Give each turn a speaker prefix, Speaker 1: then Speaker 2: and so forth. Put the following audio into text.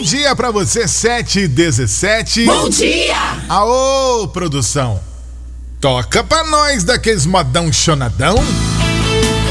Speaker 1: dia pra você, 7h17.
Speaker 2: Bom dia!
Speaker 1: Aô, produção. Toca pra nós daqueles modão chonadão.